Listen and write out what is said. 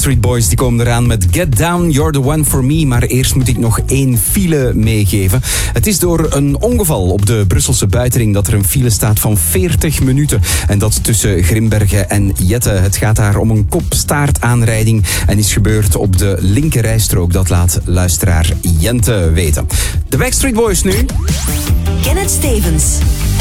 Backstreet Boys die komen eraan met Get Down, You're the One for Me. Maar eerst moet ik nog 1 file meegeven. Het is door een ongeval op de Brusselse buitenring dat er een file staat van 40 minuten. En dat tussen Grimbergen en Jette. Het gaat daar om een kop-staart-aanrijding en is gebeurd op de linkerrijstrook. Dat laat luisteraar Jente weten. De Backstreet Boys nu. Kenneth Stevens.